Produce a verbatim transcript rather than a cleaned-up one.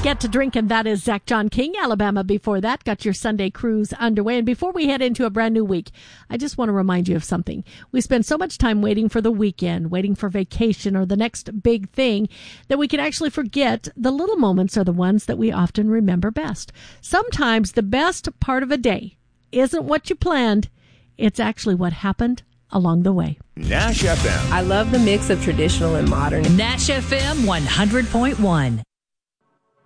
Get to Drink, and that is Zach John King. Alabama before that got your Sunday cruise underway. And before we head into a brand new week, I just want to remind you of something. We spend so much time waiting for the weekend, waiting for vacation or the next big thing, that we can actually forget the little moments are the ones that we often remember best. Sometimes the best part of a day isn't what you planned. It's actually what happened along the way. Nash F M. I love the mix of traditional and modern. Nash F M one hundred point one.